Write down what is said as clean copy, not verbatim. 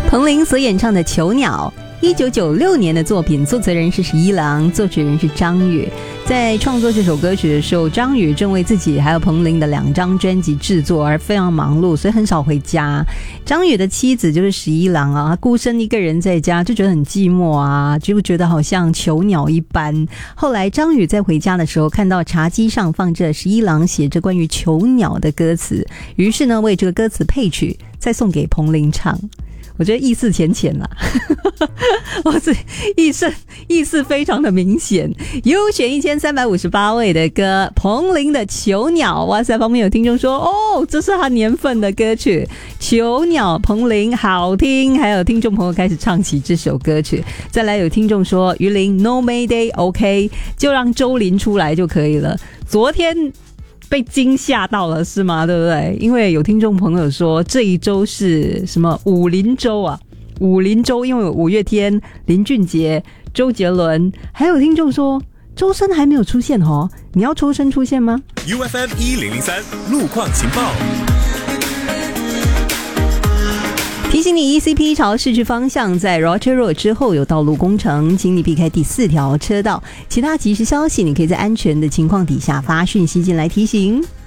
彭羚所演唱的《囚鸟》1996年的作品，作词人是十一郎，作曲人是张宇。在创作这首歌曲的时候，张宇正为自己还有彭羚的2张专辑制作而非常忙碌，所以很少回家。张宇的妻子就是十一郎啊，他孤身一个人在家就觉得很寂寞啊，就觉得好像囚鸟一般。后来张宇在回家的时候看到茶几上放着十一郎写着关于囚鸟的歌词，于是呢为这个歌词配曲，再送给彭羚唱。我觉得意思浅浅啦，我这意思非常的明显。优选1358位的歌，彭羚的《囚鸟》。哇塞，旁边有听众说，哦，这是他年份的歌曲，《囚鸟》彭羚好听。还有听众朋友开始唱起这首歌曲。再来有听众说，于林 No Mayday OK， 就让周林出来就可以了。昨天被惊吓到了是吗？对不对？因为有听众朋友说这一周是什么武林周啊，武林周，因为有五月天、林俊杰、周杰伦，还有听众说周深还没有出现哦，你要周深出现吗？ UFM 1003路况情报。 提醒你 ECP 朝市区方向在 Roger Road 之后有道路工程，请你避开第4条车道。其他即时消息你可以在安全的情况底下发讯息进来提醒。